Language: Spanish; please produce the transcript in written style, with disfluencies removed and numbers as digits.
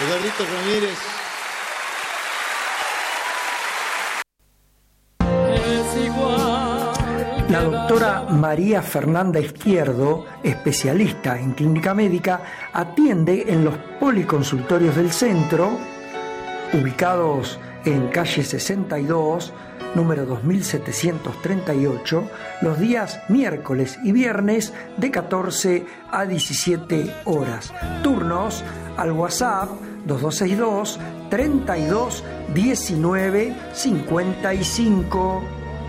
Eduardito Ramírez. La doctora María Fernanda Izquierdo, especialista en clínica médica, atiende en los policonsultorios del centro, ubicados en calle 62, número 2738, los días miércoles y viernes de 14 a 17 horas. Turnos al WhatsApp 2262 32 19 55.